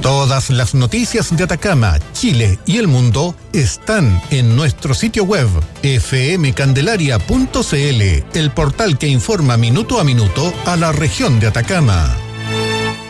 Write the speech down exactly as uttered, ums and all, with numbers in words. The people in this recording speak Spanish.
Todas las noticias de Atacama, Chile y el mundo están en nuestro sitio web efe eme candelaria punto ce ele, el portal que informa minuto a minuto a la región de Atacama.